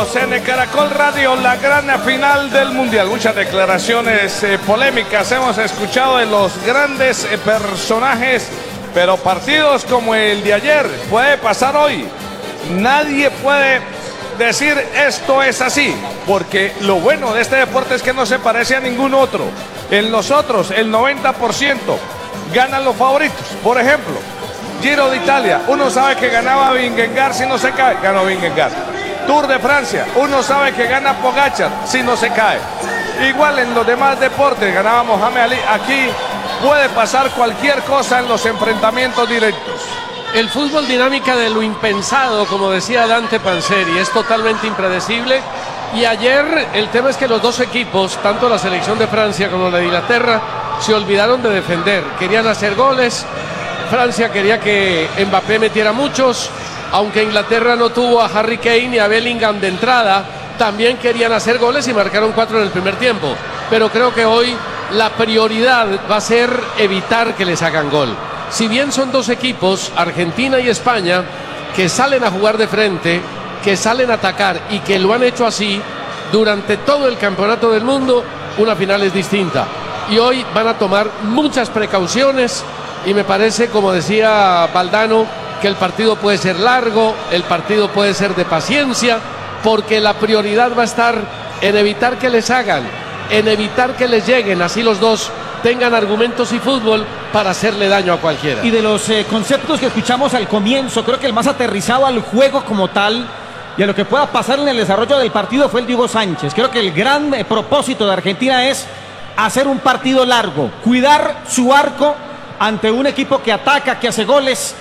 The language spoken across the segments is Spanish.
Seguimos en Caracol Radio, la gran final del Mundial. Muchas declaraciones polémicas hemos escuchado de los grandes personajes, pero partidos como el de ayer puede pasar hoy. Nadie puede decir esto es así, porque lo bueno de este deporte es que no se parece a ningún otro. En los otros, el 90% ganan los favoritos. Por ejemplo, Giro de Italia, uno sabe que ganaba Vingegaard si no se cae, ganó Vingegaard. Tour de Francia, uno sabe que gana Pogačar si no se cae. Igual en los demás deportes, ganaba Mohamed Ali. Aquí puede pasar cualquier cosa en los enfrentamientos directos. El fútbol dinámica de lo impensado, como decía Dante Panzeri, es totalmente impredecible. Y ayer el tema es que los dos equipos, tanto la selección de Francia como la de Inglaterra, se olvidaron de defender. Querían hacer goles. Francia quería que Mbappé metiera muchos. Aunque Inglaterra no tuvo a Harry Kane y a Bellingham de entrada, también querían hacer goles y marcaron 4 en el primer tiempo. Pero creo que hoy la prioridad va a ser evitar que les hagan gol. Si bien son dos equipos, Argentina y España, que salen a jugar de frente, que salen a atacar y que lo han hecho así durante todo el campeonato del mundo, una final es distinta. Y hoy van a tomar muchas precauciones y me parece, como decía Valdano, que el partido puede ser largo, el partido puede ser de paciencia, porque la prioridad va a estar en evitar que les hagan, en evitar que les lleguen, así los dos tengan argumentos y fútbol para hacerle daño a cualquiera. Y de los conceptos que escuchamos al comienzo, creo que el más aterrizado al juego como tal y a lo que pueda pasar en el desarrollo del partido fue el Diego Sánchez. Creo que el gran propósito de Argentina es hacer un partido largo, cuidar su arco ante un equipo que ataca, que hace goles,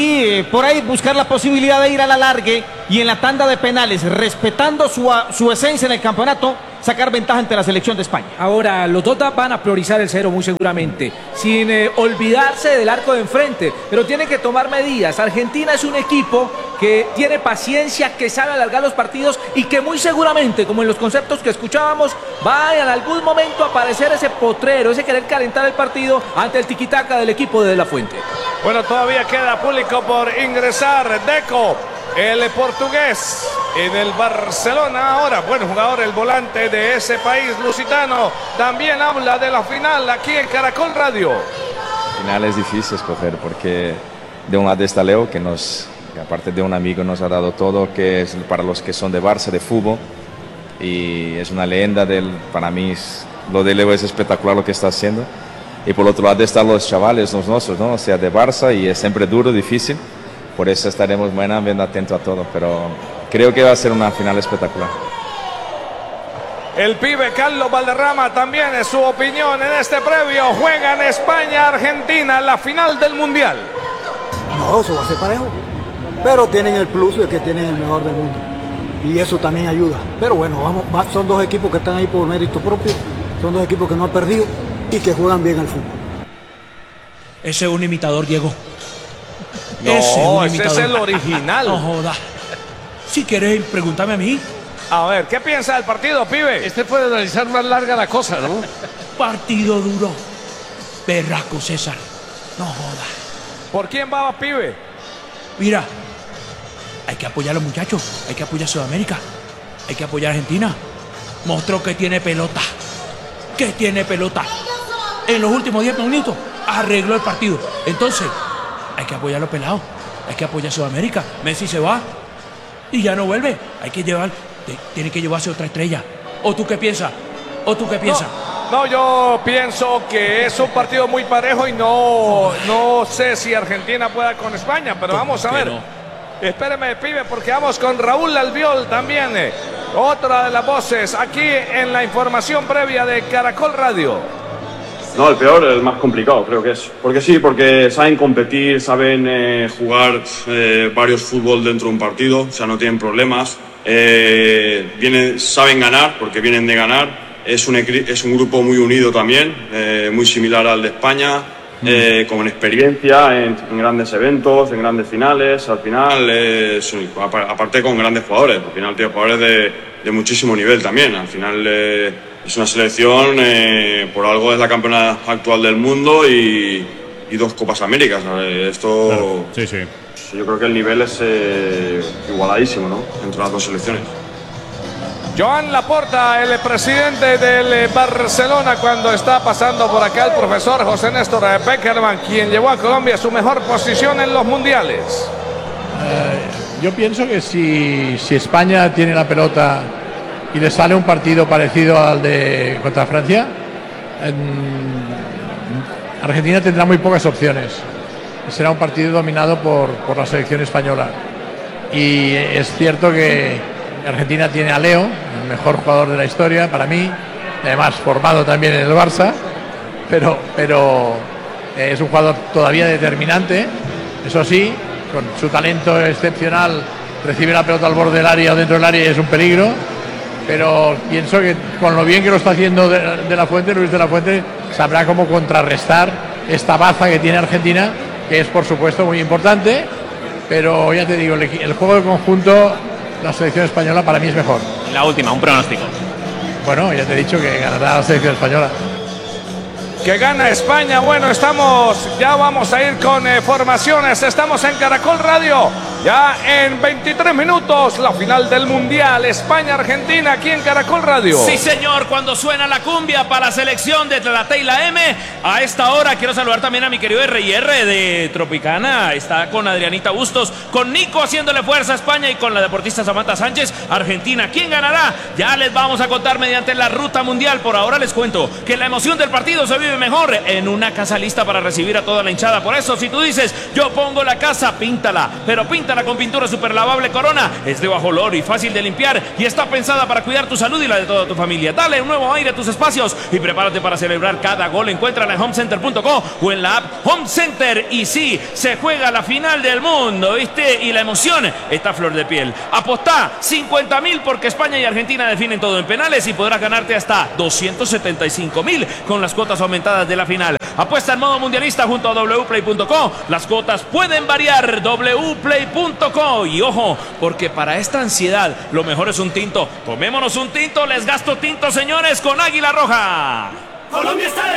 y por ahí buscar la posibilidad de ir a la largue y en la tanda de penales, respetando su esencia en el campeonato, sacar ventaja ante la selección de España. Ahora, los dos van a priorizar el cero muy seguramente, sin olvidarse del arco de enfrente, pero tienen que tomar medidas. Argentina es un equipo que tiene paciencia, que sabe alargar los partidos y que muy seguramente, como en los conceptos que escuchábamos, va en algún momento a aparecer ese potrero, ese querer calentar el partido ante el tiquitaca del equipo de De La Fuente. Bueno, todavía queda público por ingresar. Deco, el portugués, en el Barcelona ahora. Buen jugador, el volante de ese país lusitano. También habla de la final aquí en Caracol Radio. Final es difícil escoger porque de un lado está Leo, que aparte de un amigo nos ha dado todo, que es para los que son de Barça, de fútbol. Y es una leyenda para mí. Lo de Leo es espectacular lo que está haciendo. Y por otro lado están los chavales, los nuestros, ¿no? O sea, de Barça, y es siempre duro, difícil. Por eso estaremos mañana viendo atento a todo. Pero creo que va a ser una final espectacular. El pibe Carlos Valderrama también es su opinión en este previo. Juegan España-Argentina, la final del Mundial. No, eso va a ser parejo. Pero tienen el plus de que tienen el mejor del mundo. Y eso también ayuda. Pero bueno, son dos equipos que están ahí por mérito propio. Son dos equipos que no han perdido y que juegan bien al fútbol. Ese es un imitador, Diego. No, ese es el original. No joda. Si querés, pregúntame a mí. A ver, ¿qué piensa del partido, pibe? Este puede analizar más larga la cosa, ¿no? Partido duro. Berraco, César. No joda. ¿Por quién va, pibe? Mira, hay que apoyar a los muchachos. Hay que apoyar a Sudamérica. Hay que apoyar a Argentina. Mostró que tiene pelota. Que tiene pelota. En los últimos 10 minutos arregló el partido. Entonces, hay que apoyar a los pelados. Hay que apoyar a Sudamérica. Messi se va y ya no vuelve. Hay que tiene que llevarse otra estrella. ¿O tú qué piensas? No, yo pienso que es un partido muy parejo y no sé si Argentina pueda con España, pero vamos a ver. Espéreme, pibe, porque vamos con Raúl Albiol también. Otra de las voces aquí en la información previa de Caracol Radio. No, el peor, el más complicado, creo que es. Porque sí, porque saben competir, saben jugar varios fútbol dentro de un partido, o sea, no tienen problemas. Saben ganar, porque vienen de ganar. Es un grupo muy unido también, muy similar al de España, con experiencia en grandes eventos, en grandes finales. Al final, aparte con grandes jugadores, al final tiene jugadores de muchísimo nivel también. Al final es una selección, por algo es la campeona actual del mundo y 2 Copas Américas. Esto, claro, sí. Yo creo que el nivel es igualadísimo, ¿no?, entre las dos selecciones. Joan Laporta, el presidente del Barcelona, cuando está pasando por acá el profesor José Néstor Pekerman, quien llevó a Colombia a su mejor posición en los mundiales. Yo pienso que si España tiene la pelota y le sale un partido parecido al de contra Francia, Argentina tendrá muy pocas opciones. Será un partido dominado por la selección española. Y es cierto que Argentina tiene a Leo, el mejor jugador de la historia para mí, además formado también en el Barça, pero es un jugador todavía determinante. Eso sí, con su talento excepcional, recibe la pelota al borde del área o dentro del área y es un peligro. Pero pienso que con lo bien que lo está haciendo Luis de la Fuente, sabrá cómo contrarrestar esta baza que tiene Argentina, que es por supuesto muy importante, pero ya te digo, el juego de conjunto, la selección española para mí es mejor. La última, un pronóstico. Bueno, ya te he dicho que ganará la selección española. Que gana España. Bueno, ya vamos a ir con formaciones. Estamos en Caracol Radio. Ya en 23 minutos, la final del Mundial. España-Argentina aquí en Caracol Radio. Sí, señor, cuando suena la cumbia para la selección de la T y la M. A esta hora quiero saludar también a mi querido R&R de Tropicana. Está con Adrianita Bustos, con Nico haciéndole fuerza a España y con la deportista Samantha Sánchez, Argentina. ¿Quién ganará? Ya les vamos a contar mediante la ruta mundial. Por ahora les cuento que la emoción del partido se vive mejor en una casa lista para recibir a toda la hinchada. Por eso, si tú dices, yo pongo la casa, píntala, pero píntala con pintura super lavable Corona. Es de bajo olor y fácil de limpiar y está pensada para cuidar tu salud y la de toda tu familia. Dale un nuevo aire a tus espacios y prepárate para celebrar cada gol. Encuéntrala en homecenter.co o en la app Home Center. Y sí, se juega la final del mundo, ¿viste? Y la emoción está a flor de piel. Apostá 50.000 porque España y Argentina definen todo en penales y podrás ganarte hasta 275.000 con las cuotas aumentadas de la final. Apuesta en modo mundialista junto a wplay.co. Las cuotas pueden variar. wplay.co. Y ojo, porque para esta ansiedad lo mejor es un tinto. Tomémonos un tinto. Les gasto tinto, señores, con Águila Roja. Colombia está